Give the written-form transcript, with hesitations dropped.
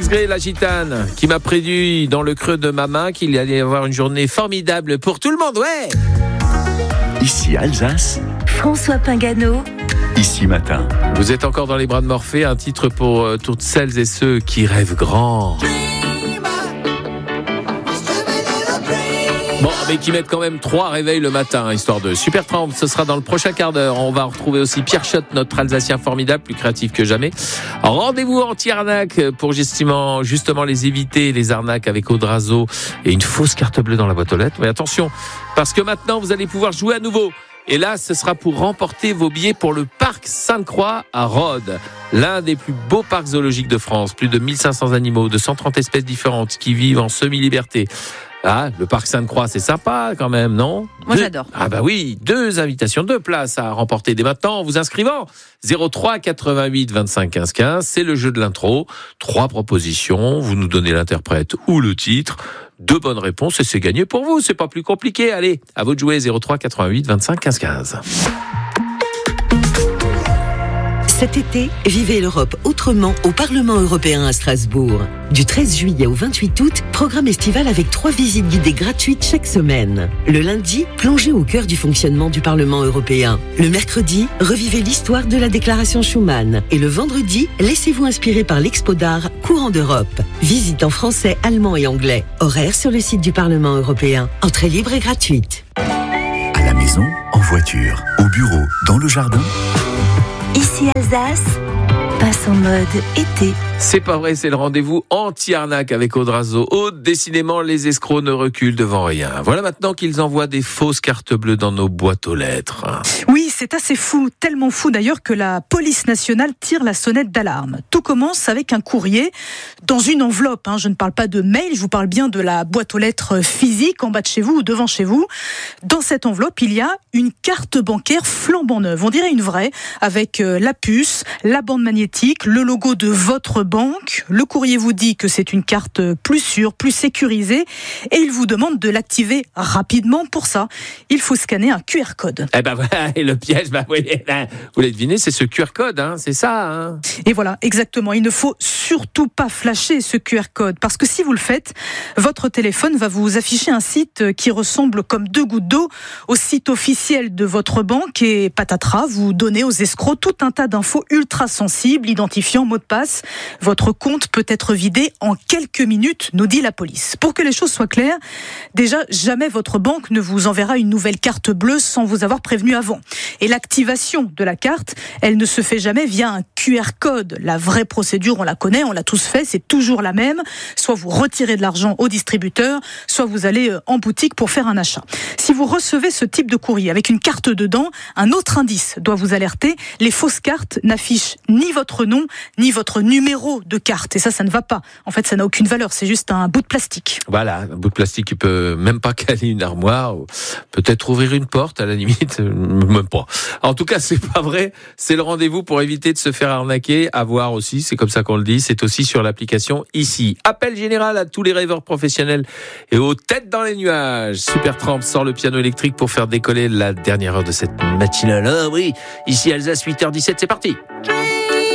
Alex Gray, la gitane, qui m'a prédit dans le creux de ma main qu'il allait y avoir une journée formidable pour tout le monde, ouais. Ici Alsace, François Pingano. Ici Matin. Vous êtes encore dans les bras de Morphée, un titre pour toutes celles et ceux qui rêvent grand. Bon, mais qui mettent quand même 3 réveils le matin, histoire de Supertramp. Ce sera dans le prochain quart d'heure. On va retrouver aussi Pierre Schott, notre Alsacien formidable, plus créatif que jamais. Rendez-vous anti-arnaque pour justement les éviter, les arnaques avec Audrazo et une fausse carte bleue dans la boîte aux lettres. Mais attention, parce que maintenant, vous allez pouvoir jouer à nouveau. Et là, ce sera pour remporter vos billets pour le parc Sainte-Croix à Rhodes. L'un des plus beaux parcs zoologiques de France. Plus de 1500 animaux, de 130 espèces différentes qui vivent en semi-liberté. Ah, le parc Sainte-Croix, c'est sympa quand même, non ? Moi, j'adore. Ah bah oui, 2 invitations, 2 places à remporter dès maintenant en vous inscrivant. 03 88 25 15 15, c'est le jeu de l'intro. 3 propositions, vous nous donnez l'interprète ou le titre. 2 bonnes réponses et c'est gagné pour vous, c'est pas plus compliqué. Allez, à vous de jouer. 03 88 25 15 15. Cet été, vivez l'Europe autrement au Parlement européen à Strasbourg. Du 13 juillet au 28 août, programme estival avec 3 visites guidées gratuites chaque semaine. Le lundi, plongez au cœur du fonctionnement du Parlement européen. Le mercredi, revivez l'histoire de la déclaration Schuman. Et le vendredi, laissez-vous inspirer par l'expo d'art Courant d'Europe. Visite en français, allemand et anglais. Horaire sur le site du Parlement européen. Entrée libre et gratuite. À la maison, en voiture, au bureau, dans le jardin. Ici Alsace, passe en mode été. C'est pas vrai, c'est le rendez-vous anti-arnaque avec Audrazo. Aude, décidément, les escrocs ne reculent devant rien. Voilà maintenant qu'ils envoient des fausses cartes bleues dans nos boîtes aux lettres. Oui, c'est assez fou, tellement fou d'ailleurs que la police nationale tire la sonnette d'alarme. Tout commence avec un courrier dans une enveloppe. Je ne parle pas de mail, je vous parle bien de la boîte aux lettres physique en bas de chez vous ou devant chez vous. Dans cette enveloppe, il y a une carte bancaire flambant neuve. On dirait une vraie, avec la puce, la bande magnétique, le logo de votre banque. Le courrier vous dit que c'est une carte plus sûre, plus sécurisée et il vous demande de l'activer rapidement. Pour ça, il faut scanner un QR code. Eh ben voilà, et le piège, vous l'avez deviné, c'est ce QR code, c'est ça. Et voilà, exactement. Il ne faut surtout pas flasher ce QR code parce que si vous le faites, votre téléphone va vous afficher un site qui ressemble comme 2 gouttes d'eau au site officiel de votre banque et patatras, vous donnez aux escrocs tout un tas d'infos ultra sensibles, identifiant mot de passe. Votre compte peut être vidé en quelques minutes, nous dit la police. Pour que les choses soient claires, déjà, jamais votre banque ne vous enverra une nouvelle carte bleue sans vous avoir prévenu avant. Et l'activation de la carte, elle ne se fait jamais via un QR code. La vraie procédure, on la connaît, on l'a tous fait, c'est toujours la même. Soit vous retirez de l'argent au distributeur, soit vous allez en boutique pour faire un achat. Si vous recevez ce type de courrier avec une carte dedans, un autre indice doit vous alerter. Les fausses cartes n'affichent ni votre nom, ni votre numéro de carte. Et ça ne va pas. En fait, ça n'a aucune valeur. C'est juste un bout de plastique. Voilà, un bout de plastique qui peut même pas caler une armoire, ou peut-être ouvrir une porte à la limite, même pas. En tout cas, c'est pas vrai. C'est le rendez-vous pour éviter de se faire arnaquer. À voir aussi, c'est comme ça qu'on le dit. C'est aussi sur l'application ici. Appel général à tous les rêveurs professionnels et aux têtes dans les nuages. Supertramp sort le piano électrique pour faire décoller la dernière heure de cette matinale. Ah oui, ici Alsace, 8h17, c'est parti.